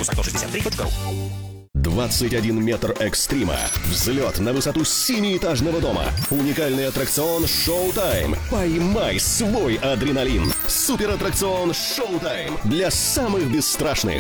Circus-Factor63.ru. 21 метр экстрима. Взлет на высоту 7-этажного дома. Уникальный аттракцион «Шоу-тайм». Поймай свой адреналин. Суператтракцион «Шоу-тайм» для самых бесстрашных.